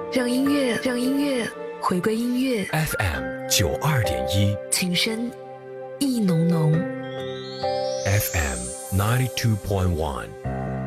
让音乐回归音乐。 FM92.1， 情深意浓浓。 FM92.1